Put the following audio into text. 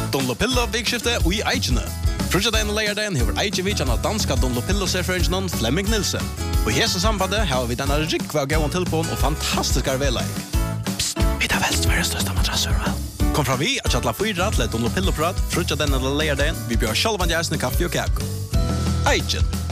Dunlopillo vikskifte og i Eikene. Frutjadagen og leierdagen hever Eike vidjan av danska Dunlopillo-serfrøringen Flemming Nilsen. Og i hese sambandet har vi denne rikva gauan tilpån og fantastiska arbeidleik. Psst, vi tar vel Sveriges største madrassur, vel? Kom fra vi at kjattla 4 til Dunlopillo-prat, frutjadagen og leierdagen, vi bjør sjalvan gjersen kaffe og kake. Eiken.